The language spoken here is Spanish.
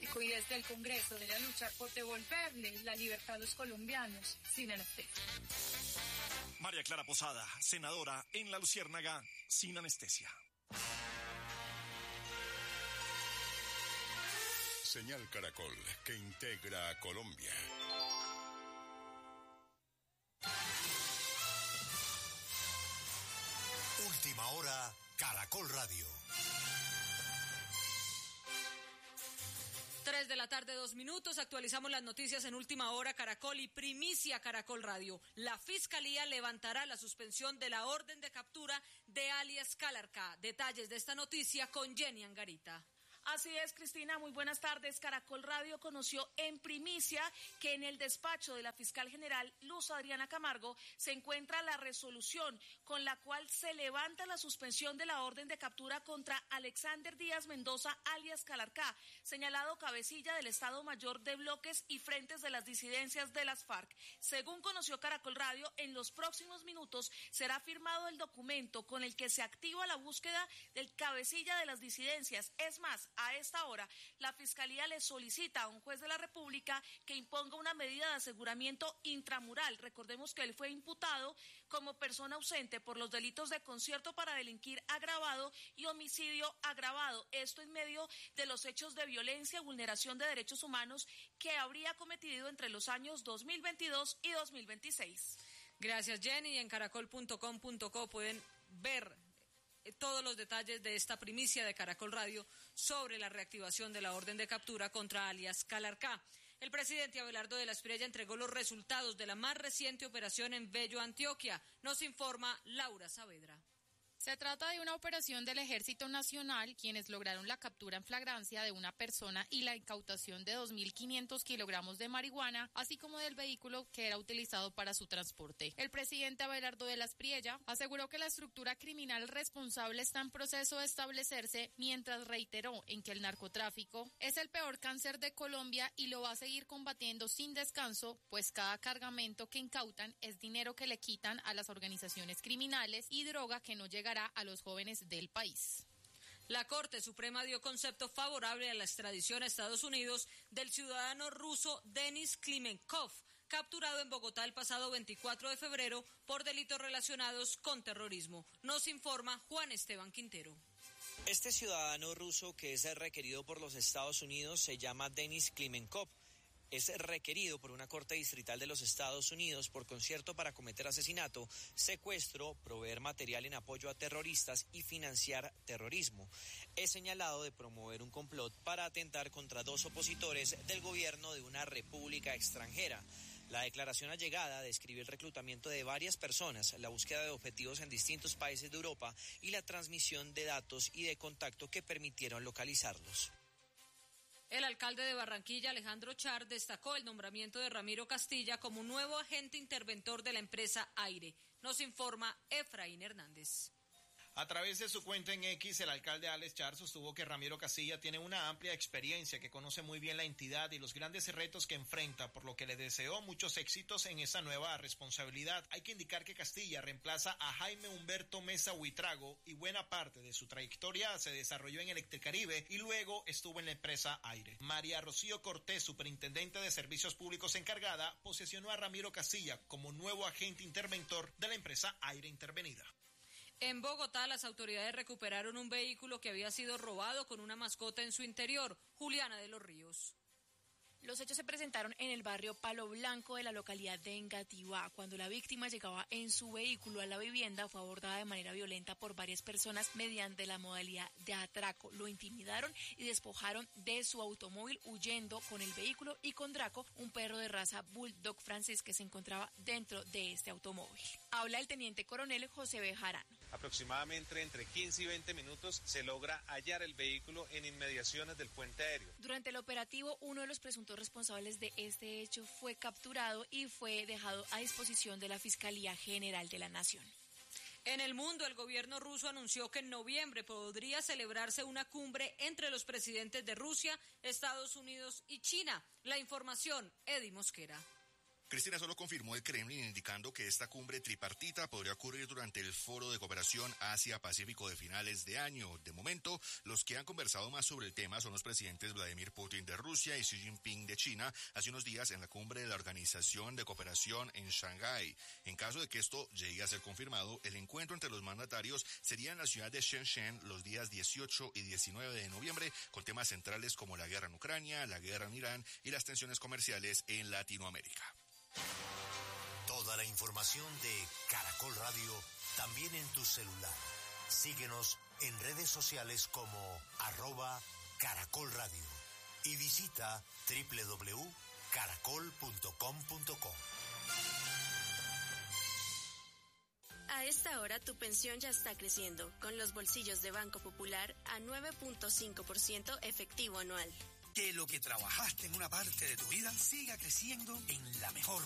Democrático y desde el Congreso debe luchar por devolverle la libertad a los colombianos sin anestesia. María Clara Posada, senadora en La Luciérnaga, sin anestesia. Señal Caracol, que integra a Colombia. Última hora, Caracol Radio. 3 de la tarde, 2 minutos. Actualizamos las noticias en Última Hora Caracol y primicia Caracol Radio. La Fiscalía levantará la suspensión de la orden de captura de alias Calarcá. Detalles de esta noticia con Jenny Angarita. Así es, Cristina, muy buenas tardes. Caracol Radio conoció en primicia que en el despacho de la fiscal general Luz Adriana Camargo se encuentra la resolución con la cual se levanta la suspensión de la orden de captura contra Alexander Díaz Mendoza, alias Calarcá, señalado cabecilla del Estado Mayor de Bloques y Frentes de las Disidencias de las FARC. Según conoció Caracol Radio, en los próximos minutos será firmado el documento con el que se activa la búsqueda del cabecilla de las disidencias. Es más, a esta hora, la Fiscalía le solicita a un juez de la República que imponga una medida de aseguramiento intramural. Recordemos que él fue imputado como persona ausente por los delitos de concierto para delinquir agravado y homicidio agravado. Esto en medio de los hechos de violencia y vulneración de derechos humanos que habría cometido entre los años 2022 y 2026. Gracias, Jenny. En caracol.com.co pueden ver todos los detalles de esta primicia de Caracol Radio sobre la reactivación de la orden de captura contra alias Calarcá. El presidente Abelardo de la Espriella entregó los resultados de la más reciente operación en Bello, Antioquia. Nos informa Laura Saavedra. Se trata de una operación del Ejército Nacional, quienes lograron la captura en flagrancia de una persona y la incautación de 2.500 kilogramos de marihuana, así como del vehículo que era utilizado para su transporte. El presidente Abelardo de la Espriella aseguró que la estructura criminal responsable está en proceso de establecerse, mientras reiteró en que el narcotráfico es el peor cáncer de Colombia y lo va a seguir combatiendo sin descanso, pues cada cargamento que incautan es dinero que le quitan a las organizaciones criminales y droga que no llega a los jóvenes del país. La Corte Suprema dio concepto favorable a la extradición a Estados Unidos del ciudadano ruso Denis Klimenkov, capturado en Bogotá el pasado 24 de febrero por delitos relacionados con terrorismo. Nos informa Juan Esteban Quintero. Este ciudadano ruso, que es requerido por los Estados Unidos, se llama Denis Klimenkov. Es requerido por una corte distrital de los Estados Unidos por concierto para cometer asesinato, secuestro, proveer material en apoyo a terroristas y financiar terrorismo. Es señalado de promover un complot para atentar contra 2 opositores del gobierno de una república extranjera. La declaración allegada describe el reclutamiento de varias personas, la búsqueda de objetivos en distintos países de Europa y la transmisión de datos y de contacto que permitieron localizarlos. El alcalde de Barranquilla, Alejandro Char, destacó el nombramiento de Ramiro Castilla como nuevo agente interventor de la empresa Aire. Nos informa Efraín Hernández. A través de su cuenta en X, el alcalde Alex Char sostuvo que Ramiro Castilla tiene una amplia experiencia, que conoce muy bien la entidad y los grandes retos que enfrenta, por lo que le deseó muchos éxitos en esa nueva responsabilidad. Hay que indicar que Castilla reemplaza a Jaime Humberto Mesa Huitrago y buena parte de su trayectoria se desarrolló en Electricaribe y luego estuvo en la empresa Aire. María Rocío Cortés, superintendente de Servicios Públicos encargada, posesionó a Ramiro Castilla como nuevo agente interventor de la empresa Aire intervenida. En Bogotá, las autoridades recuperaron un vehículo que había sido robado con una mascota en su interior. Juliana de los Ríos. Los hechos se presentaron en el barrio Palo Blanco de la localidad de Engativá. Cuando la víctima llegaba en su vehículo a la vivienda, fue abordada de manera violenta por varias personas mediante la modalidad de atraco. Lo intimidaron y despojaron de su automóvil, huyendo con el vehículo y con Draco, un perro de raza Bulldog francés que se encontraba dentro de este automóvil. Habla el teniente coronel José Bejarano. Aproximadamente entre 15 y 20 minutos se logra hallar el vehículo en inmediaciones del puente aéreo. Durante el operativo, uno de los presuntos responsables de este hecho fue capturado y fue dejado a disposición de la Fiscalía General de la Nación. En el mundo, el gobierno ruso anunció que en noviembre podría celebrarse una cumbre entre los presidentes de Rusia, Estados Unidos y China. La información, Eddie Mosquera. Cristina solo confirmó el Kremlin indicando que esta cumbre tripartita podría ocurrir durante el Foro de Cooperación Asia-Pacífico de finales de año. De momento, los que han conversado más sobre el tema son los presidentes Vladimir Putin de Rusia y Xi Jinping de China hace unos días en la cumbre de la Organización de Cooperación en Shanghái. En caso de que esto llegue a ser confirmado, el encuentro entre los mandatarios sería en la ciudad de Shenzhen los días 18 y 19 de noviembre, con temas centrales como la guerra en Ucrania, la guerra en Irán y las tensiones comerciales en Latinoamérica. Toda la información de Caracol Radio también en tu celular. Síguenos en redes sociales como @Caracol Radio y visita www.caracol.com.co. A esta hora tu pensión ya está creciendo, con los bolsillos de Banco Popular a 9.5% efectivo anual. Que lo que trabajaste en una parte de tu vida siga creciendo en la mejor